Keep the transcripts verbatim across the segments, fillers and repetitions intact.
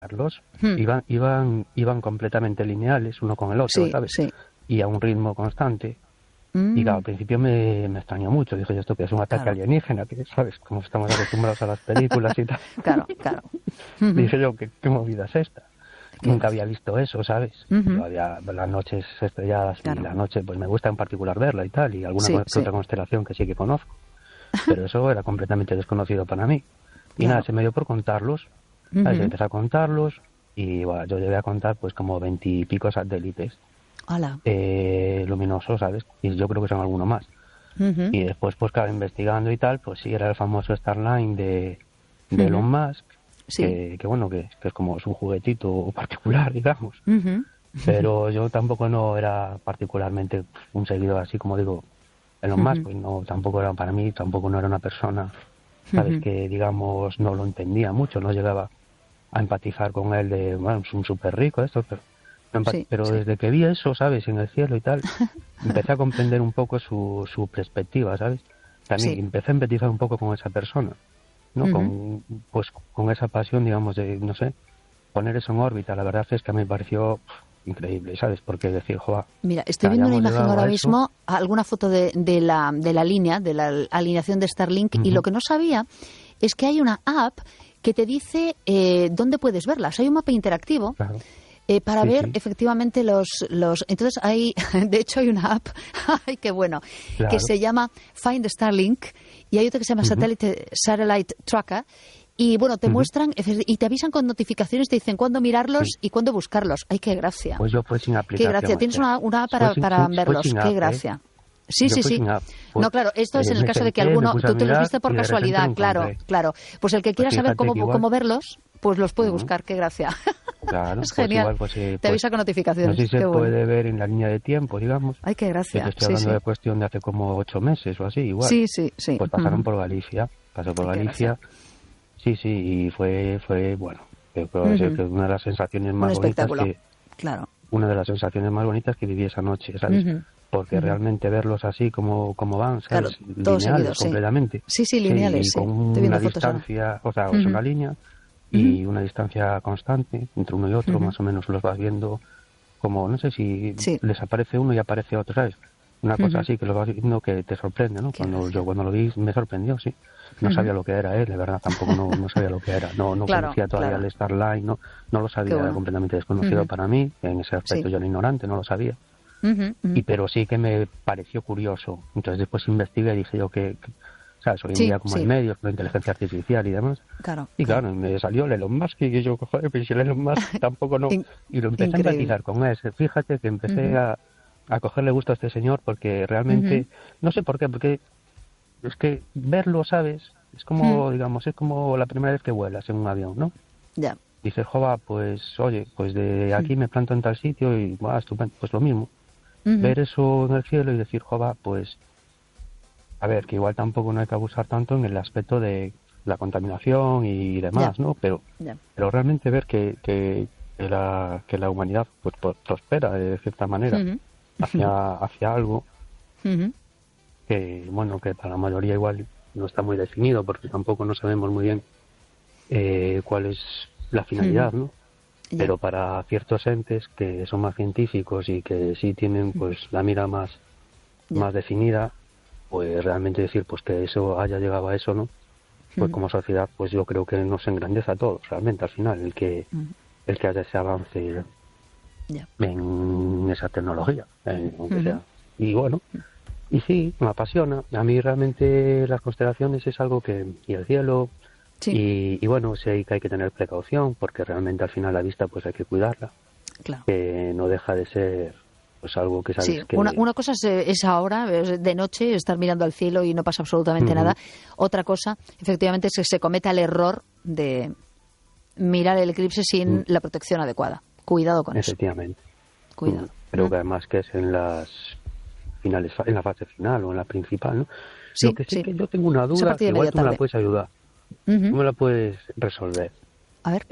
verlos, Hmm. iban, iban, iban completamente lineales uno con el otro, Sí, ¿sabes? sí. Y a un ritmo constante. Mm, Y claro, al principio me, me extrañó mucho. Dije, ¿esto que es un ataque Claro. alienígena? Que, ¿sabes? Como estamos acostumbrados a las películas y tal. Claro, claro. Ujú. Dije yo, ¿qué, qué movida es esta? Qué Nunca gracia. había visto eso, ¿sabes? Ujú. Yo había las noches estrelladas Claro. y la noche, pues me gusta en particular verla y tal, y alguna Sí, co- que sí. otra constelación que sí que conozco. Pero eso era completamente desconocido para mí. Y Claro. nada, se me dio por contarlos. ¿Sabes? Ujú. Empecé a contarlos y bueno, yo llegué a contar pues como veintipico satélites Hala. eh, luminosos, ¿sabes? Y yo creo que son alguno más. Ujú. Y después, pues claro, investigando y tal, pues sí, era el famoso Starline de, de Ujú. Elon Musk, Sí. que, que bueno, que, que es como es un juguetito particular, digamos. Ujú. Pero yo tampoco no era particularmente un seguidor así, como digo, Elon Musk, Ujú. pues no, tampoco era para mí, tampoco no era una persona, ¿sabes? Ujú. Que, digamos, no lo entendía mucho, no llegaba a empatizar con él de, bueno, es un súper rico esto, pero, no empa- Sí, pero sí. desde que vi eso, ¿sabes? En el cielo y tal, empecé a comprender un poco su, su perspectiva, ¿sabes? También Sí. empecé a empatizar un poco con esa persona, ¿no? Ujú. Con, pues, con esa pasión, digamos, de, no sé, poner eso en órbita. La verdad es que a mí me pareció pff, increíble, ¿sabes? Porque decir, joa, Mira, o estoy sea, viendo una hayamos imagen llegado ahora a eso. mismo, alguna foto de, de la, de la línea, de la alineación de Starlink, y Ujú. lo que no sabía es que hay una app que te dice eh, dónde puedes verlas. Hay un mapa interactivo Claro. eh, para Sí, ver sí. efectivamente los, los... Entonces hay, de hecho hay una app, ay, qué bueno, que Claro. se llama Find Starlink, y hay otra que se llama Ujú. Satellite, Satellite Tracker. Y bueno, te Ujú. muestran y te avisan con notificaciones, te dicen cuándo mirarlos Sí. y cuándo buscarlos. ¡Ay, qué gracia! Pues yo fue sin ¡Qué aplicación. gracia! Tienes Esther. una, una app Fue para, sin, para sin- fue verlos. sin ¡Qué app, ¿eh? gracia! Sí, Yo sí, fue sí. sin app. Fue- No, claro, esto es eh, en el me caso de que senté, me alguno... puse a Tú te los mirar viste por y de repente lo casualidad, claro, encontré. claro. Pues el que quiera Pues saber fíjate cómo, que igual- cómo verlos, pues los puede Ujú. buscar. ¡Qué gracia! Claro, Es pues genial. igual, pues, eh, Te pues, avisa con no notificaciones. sé si se ¡Qué bueno! puede ver en la línea de tiempo, digamos. ¡Ay, qué Yo gracia! te estoy Sí, hablando sí. de cuestión de hace como ocho meses o así, igual. Sí, sí, sí. Pues pasaron Ujú. por Galicia, pasó por Ay, qué Galicia. gracia. Sí, sí, y fue, fue bueno, creo que Ujú. que una de las sensaciones Un más bonitas espectáculo. que, Claro. una de las sensaciones más bonitas que viví esa noche, ¿sabes? Ujú. Porque Ujú. realmente verlos así como, como van, Claro, ¿sabes? todos Lineales seguidos, sí. completamente. Sí, sí, lineales, y sí. con Estoy viendo una fotos ahora. distancia, o sea, es Ujú. una línea Ujú. y una distancia constante entre uno y otro, Ujú. más o menos los vas viendo como, no sé si Sí. les aparece uno y aparece otro, ¿sabes? Una cosa Ujú. así que lo vas viendo que te sorprende, ¿no? Qué Cuando gracia. yo cuando lo vi me sorprendió, sí. No Ujú. sabía lo que era, ¿eh? De verdad, tampoco no, no sabía lo que era. No, no Claro, conocía todavía claro. el Starline, no, no lo Qué sabía, era bueno. completamente desconocido Ujú. para mí. En ese Sí. aspecto yo era ignorante, no lo sabía. Ujú, ujú. Y pero sí que me pareció curioso. Entonces después investigué y dije yo que, que, ¿sabes? Hoy en Sí, día como hay sí. medios, con la inteligencia artificial y demás. Claro, Y claro. claro, me salió el Elon Musk y yo, joder, pero si el Elon Musk tampoco no... In- Y lo empecé a increíble. empatizar con él. Fíjate que empecé Ujú, a, a cogerle gusto a este señor porque realmente... ujú. No sé por qué, porque es que verlo, ¿sabes? Es Mm, como, digamos, es como la primera vez que vuelas en un avión, ¿no? Ya. Dices, jova, pues, oye, pues de Mm, aquí me planto en tal sitio y, va, estupendo. Pues lo mismo. ujú. Ver eso en el cielo y decir, jova, pues... A ver, que igual tampoco no hay que abusar tanto en el aspecto de la contaminación y demás, Ya, ¿no? Pero ya. pero realmente ver que, que, que la, que la humanidad pues, pro- prospera de cierta manera Ujú, hacia, hacia algo ujú. que, bueno, que para la mayoría igual no está muy definido porque tampoco no sabemos muy bien eh, cuál es la finalidad, ¿no? Ya. Pero para ciertos entes que son más científicos y que sí tienen pues la mira más, Ya. más definida, pues realmente decir pues que eso haya llegado a eso, ¿no? Pues Ujú. como sociedad, pues yo creo que nos engrandece a todos, realmente, al final, el que Ujú. el que haya ese avance Ya. en esa tecnología, en, aunque Ujú. sea. Y bueno, y sí, me apasiona. A mí realmente las constelaciones es algo que... Y el cielo, Sí, y, y bueno, sé que hay que tener precaución, porque realmente al final la vista pues hay que cuidarla, claro. que no deja de ser pues algo que sabes Sí, que... una, una cosa es, eh, es ahora, es de noche, estar mirando al cielo y no pasa absolutamente Ujú. nada. Otra cosa, efectivamente, es que se cometa el error de mirar el eclipse sin Mm. la protección adecuada. Cuidado con eso. Efectivamente. Cuidado. Mm. Creo Mm. que además que es en las finales, en la fase final o en la principal, ¿no? Sí, Lo que sí, sí. que yo tengo una Esa duda, partida que igual media tú me la tarde. puedes ayudar, Ujú. tú me la puedes resolver. A ver.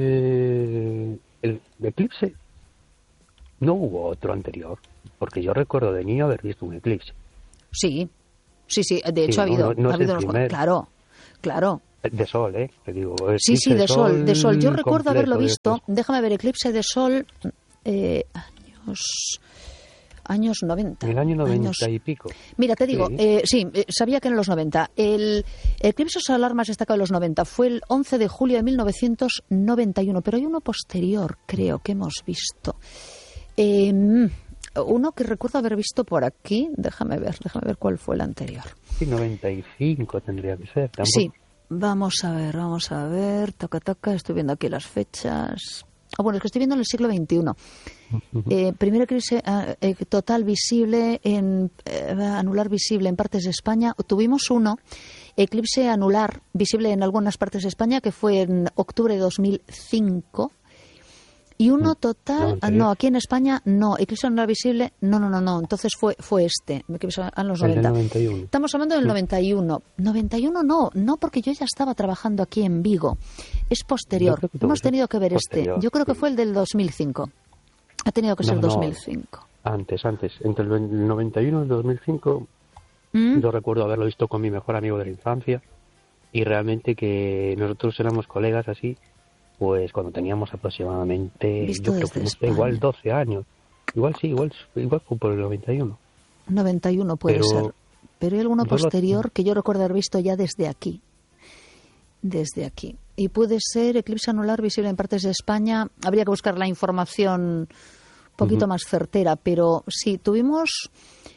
El, el eclipse, no hubo otro anterior, porque yo recuerdo de niño haber visto un eclipse. Sí, sí, sí. De Sí, hecho, ha no, habido, no, no ha es habido el unos... primero. Claro, claro. De sol, ¿eh? Te digo. Sí, sí, de sol, de sol. Yo recuerdo haberlo visto, después. déjame ver, eclipse de sol, eh, años... Años noventa. En el año noventa años... y pico. Mira, te digo, sí, eh, sí eh, sabía que en los noventa. El, el eclipse solar más destacado de los noventa fue el once de julio de mil novecientos noventa y uno, pero hay uno posterior, creo, que hemos visto. Eh, uno que recuerdo haber visto por aquí, déjame ver, déjame ver cuál fue el anterior. Sí, noventa y cinco tendría que ser. Tampoco. Sí, vamos a ver, vamos a ver, toca, toca, estoy viendo aquí las fechas. Ah, bueno, es que estoy viendo en el siglo veintiuno. Eh, primero eclipse eh, total visible, en eh, anular visible en partes de España. Tuvimos uno, eclipse anular visible en algunas partes de España, que fue en octubre de dos mil cinco. Y uno total, ah, no, aquí en España no, eclipse anular visible, no, no, no, no, entonces fue fue este, eclipse en los noventa. noventa y uno. Estamos hablando del noventa y uno. noventa y uno no, no, porque yo ya estaba trabajando aquí en Vigo. Es posterior. Hemos tenido que ver posterior, este. Yo creo que fue el del dos mil cinco. Ha tenido que ser no, dos mil cinco. No, antes, antes. Entre el noventa y uno y el dos mil cinco, ¿Mm? Yo recuerdo haberlo visto con mi mejor amigo de la infancia. Y realmente que nosotros éramos colegas así, pues cuando teníamos aproximadamente, Visto yo creo que igual doce años. Igual sí, igual, igual fue por el noventa y uno. noventa y uno puede Pero, ser. Pero hay alguno posterior lo... que yo recuerdo haber visto ya desde aquí. Desde aquí. Y puede ser eclipse anular visible en partes de España. Habría que buscar la información un poquito uh-huh. más certera. Pero sí, tuvimos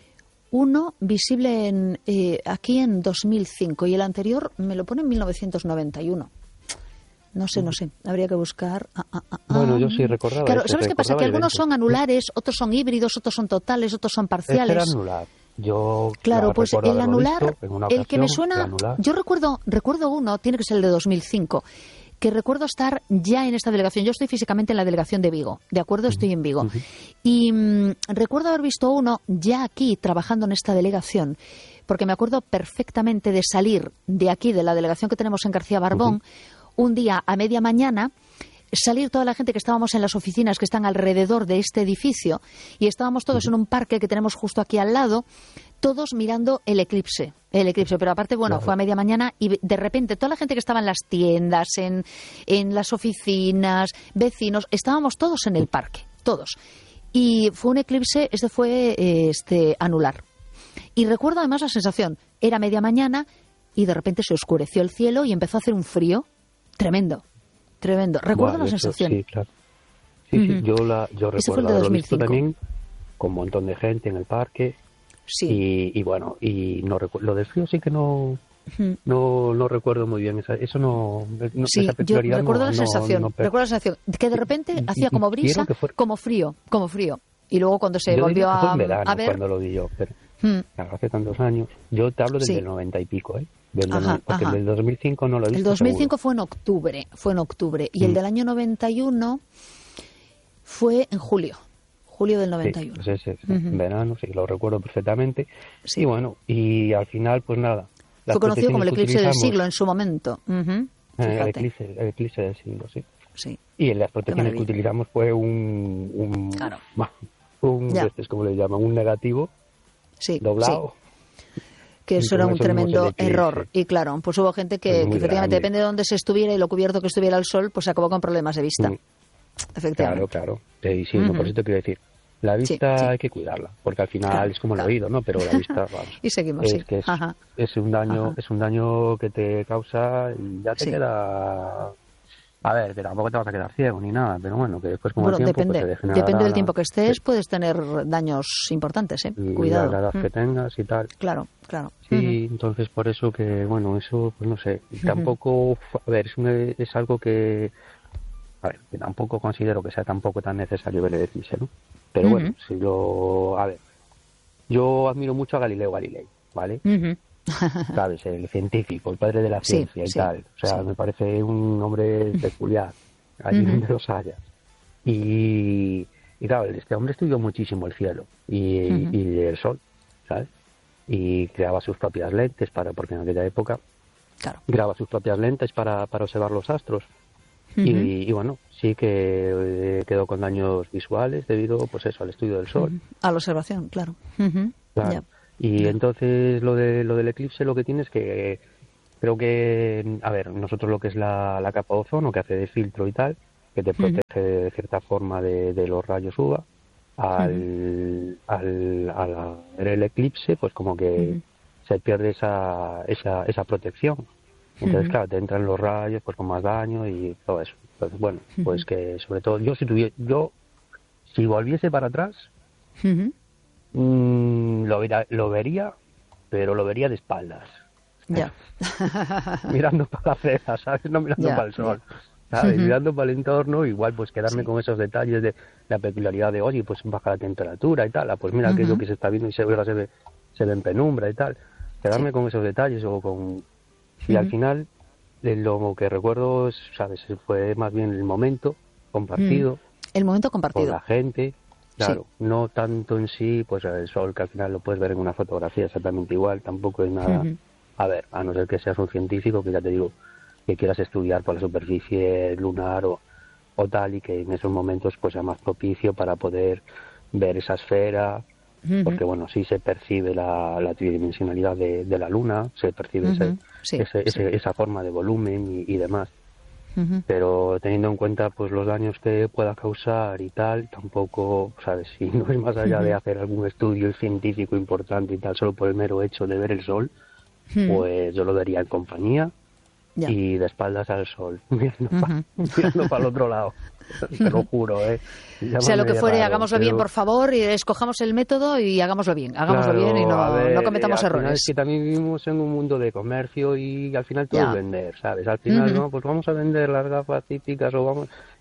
uno visible en, eh, aquí en dos mil cinco y el anterior me lo pone en mil novecientos noventa y uno. No sé, no sé. Habría que buscar. Ah, ah, ah, bueno, yo sí recordaba. Claro, ese, ¿sabes qué pasa? Que algunos evento. son anulares, otros son híbridos, otros son totales, otros son parciales. Este era anular. Yo claro, pues el anular, ocasión, el que me suena, yo recuerdo, recuerdo uno, tiene que ser el de dos mil cinco, que recuerdo estar ya en esta delegación. Yo estoy físicamente en la delegación de Vigo, ¿de acuerdo? Estoy uh-huh. en Vigo. Uh-huh. Y mmm, recuerdo haber visto uno ya aquí trabajando en esta delegación, porque me acuerdo perfectamente de salir de aquí, de la delegación que tenemos en García Barbón, uh-huh. un día a media mañana, salir toda la gente que estábamos en las oficinas que están alrededor de este edificio y estábamos todos en un parque que tenemos justo aquí al lado, todos mirando el eclipse, el eclipse, pero aparte, bueno, claro. fue a media mañana y de repente toda la gente que estaba en las tiendas, en, en las oficinas, vecinos, estábamos todos en el parque, todos. Y fue un eclipse, este fue este anular. Y recuerdo además la sensación, era media mañana y de repente se oscureció el cielo y empezó a hacer un frío tremendo. Tremendo. Recuerdo bueno, la sensación. Sí, claro. Sí, uh-huh. sí, yo, la, yo recuerdo haberlo visto también con un montón de gente en el parque. Sí. Y, y bueno, y no recuerdo. Lo del frío sí que no, uh-huh. no, no recuerdo muy bien. Esa, eso no. no sí, esa yo recuerdo no, la sensación. No, no, recuerdo la sensación que de repente y, hacía como brisa, fuera... como frío, como frío. Y luego cuando se yo volvió a, fue en verano, a ver. Cuando lo vi yo. Pero, uh-huh. claro, hace tantos años. Yo te hablo desde sí. el noventa y pico, ¿eh? Del ajá, porque ajá. el del dos mil cinco no lo he visto. El dos mil cinco seguro. fue en octubre, fue en octubre y mm. el del año noventa y uno fue en julio, julio del noventa y uno. Sí, pues ese, uh-huh. en verano, sí, lo recuerdo perfectamente. Sí. Y bueno, y al final, pues nada. Fue conocido como el eclipse del siglo en su momento. Uh-huh. Eh, el, eclipse, el eclipse del siglo, sí. Sí. Y las protecciones que utilizamos fue un, un, claro. un este, como le llaman, un negativo sí, doblado. Sí. Que eso era un tremendo error. Y claro, pues hubo gente que, que efectivamente, grande. Depende de dónde se estuviera y lo cubierto que estuviera el sol, pues se acabó con problemas de vista. Mm. Efectivamente. Claro, claro. Y sí, uh-huh. por eso te quiero decir, la vista sí, sí. hay que cuidarla, porque al final claro, es como claro. el oído, ¿no? Pero la vista, vamos. Y seguimos, es, sí. Que es, Ajá. es un daño, Ajá. es un daño que te causa y ya te sí. queda... A ver, que tampoco te vas a quedar ciego ni nada, pero bueno, que después como bueno, el tiempo depende, pues, se degenerará... Depende del tiempo que estés, sí. puedes tener daños importantes, ¿eh? Y Cuidado. la edad mm. que tengas y tal. Claro, claro. Sí, uh-huh. entonces por eso que, bueno, eso, pues no sé, tampoco... A ver, es, una, es algo que... A ver, que tampoco considero que sea tampoco tan necesario ver el eclipse, ¿no? Pero uh-huh. bueno, si yo... A ver, yo admiro mucho a Galileo Galilei, ¿vale? Uh-huh. ¿Sabes? El científico, el padre de la ciencia sí, y sí, tal. O sea, sí. me parece un hombre peculiar, allí uh-huh. donde los haya. Y, y claro, este hombre estudió muchísimo el cielo y, uh-huh. y el sol, ¿sabes? Y creaba sus propias lentes, para porque en aquella época claro. creaba sus propias lentes para, para observar los astros. Uh-huh. Y, y bueno, sí que eh, quedó con daños visuales debido, pues eso, al estudio del sol. Uh-huh. A la observación, claro. Uh-huh. Claro. Yeah. Y yeah. entonces lo de lo del eclipse lo que tiene es que creo que, a ver, nosotros lo que es la, la capa de ozono, que hace de filtro y tal, que te protege uh-huh. de cierta forma de, de los rayos U V A, al, uh-huh. al, al ver el eclipse, pues como que uh-huh. se pierde esa, esa, esa protección. Entonces, uh-huh. claro, te entran los rayos pues con más daño y todo eso. Entonces, bueno, uh-huh. pues que sobre todo, yo si tuviera, yo, si volviese para atrás, uh-huh. mmm, lo, vería, lo vería, pero lo vería de espaldas. Ya. Mirando para la acera, ¿sabes? No mirando ya, para el sol. Ya. ¿Sabes? Uh-huh. Mirando para el entorno, igual pues quedarme sí. con esos detalles de la peculiaridad de, oye, pues baja la temperatura y tal, ah, pues mira uh-huh. aquello que se está viendo y se, se, ve, se ve en penumbra y tal. Quedarme sí. con esos detalles o con... Y uh-huh. al final, lo que recuerdo, es, ¿sabes? Fue más bien el momento compartido. Uh-huh. El momento compartido. Con la gente. Claro, sí. no tanto en sí, pues el sol, que al final lo puedes ver en una fotografía exactamente igual, tampoco es nada... Uh-huh. A ver, a no ser que seas un científico, que ya te digo, que quieras estudiar por la superficie lunar o, o tal, y que en esos momentos pues sea más propicio para poder ver esa esfera, uh-huh. porque bueno, sí se percibe la, la tridimensionalidad de, de la luna, se percibe uh-huh. ese, sí, ese, sí. Ese, esa forma de volumen y, y demás. Uh-huh. Pero teniendo en cuenta pues los daños que pueda causar y tal, tampoco, sabes, si no es más allá uh-huh. de hacer algún estudio científico importante y tal, solo por el mero hecho de ver el sol, pues yo lo vería en compañía ya. y de espaldas al sol, mirando, uh-huh. pa, mirando para el otro lado. Te lo juro, ¿eh? Llámame sea lo que fuere, raro, hagámoslo pero... bien, por favor, y escojamos el método y hagámoslo bien. Hagámoslo claro, bien y no, ver, no cometamos al errores. Final es que también vivimos en un mundo de comercio y al final todo ya. es vender, ¿sabes? Al final, uh-huh. no, pues vamos a vender las gafas típicas o vamos...